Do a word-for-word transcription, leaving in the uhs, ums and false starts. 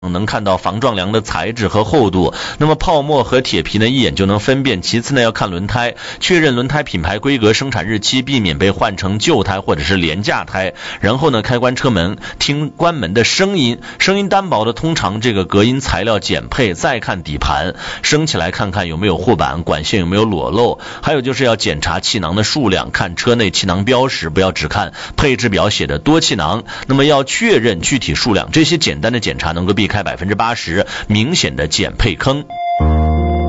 能看到防撞梁的材质和厚度，那么泡沫和铁皮呢一眼就能分辨。其次呢要看轮胎，确认轮胎品牌规格、生产日期，避免被换成旧胎或者是廉价胎。然后呢开关车门，听关门的声音，声音单薄的通常这个隔音材料减配。再看底盘，升起来看看有没有护板，管线有没有裸漏。还有就是要检查气囊的数量，看车内气囊标识，不要只看配置表写的多气囊，那么要确认具体数量。这些简单的检查能够避开百分之八十明显的减配坑。